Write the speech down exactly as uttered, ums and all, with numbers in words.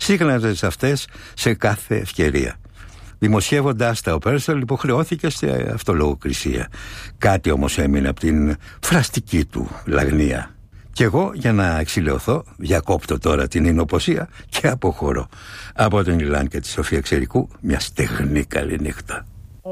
σύγχρονες αυτές σε κάθε ευκαιρία. Δημοσιεύοντας τα ο Πέρσελ υποχρεώθηκε σε αυτολογοκρισία. Κάτι όμως έμεινε από την φραστική του λαγνία. Κι εγώ, για να εξηλαιωθώ, διακόπτω τώρα την εινοποσία και αποχωρώ. Από τον Ιλάν και τη Σοφία Ξερικού, μια στεγνή καλή νύχτα.